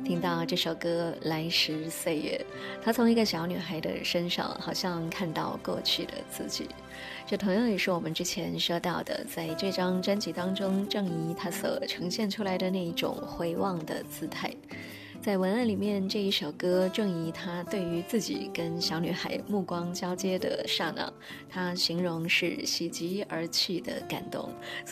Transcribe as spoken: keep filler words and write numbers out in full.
听到这首歌《来时岁月》，她从一个小女孩的身上好像看到过去的自己。这同样也是我们之前说到的，在这张专辑当中，郑怡她所呈现出来的那一种回望的姿态。在文案里面，这一首歌，郑怡她对于自己跟小女孩目光交接的刹那，她形容是喜极而泣的感动。